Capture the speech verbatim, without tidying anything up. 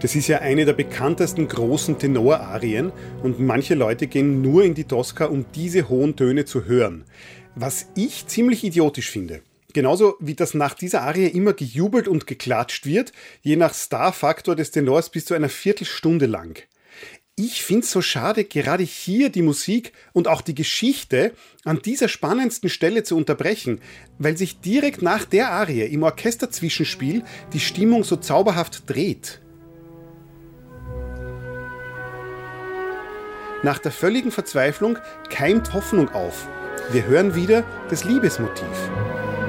Das ist ja eine der bekanntesten großen Tenorarien und manche Leute gehen nur in die Tosca, um diese hohen Töne zu hören. Was ich ziemlich idiotisch finde. Genauso wie das nach dieser Arie immer gejubelt und geklatscht wird, je nach Star-Faktor des Tenors bis zu einer Viertelstunde lang. Ich finde es so schade, gerade hier die Musik und auch die Geschichte an dieser spannendsten Stelle zu unterbrechen, weil sich direkt nach der Arie im Orchesterzwischenspiel die Stimmung so zauberhaft dreht. Nach der völligen Verzweiflung keimt Hoffnung auf. Wir hören wieder das Liebesmotiv.